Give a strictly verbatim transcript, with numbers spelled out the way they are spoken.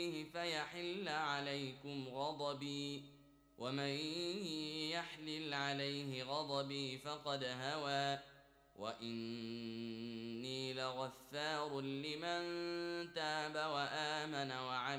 فيحل عليكم غضبي، ومن يحلل عليه غضبي فقد هوى، وإني لغفار لمن تاب وآمن وعمل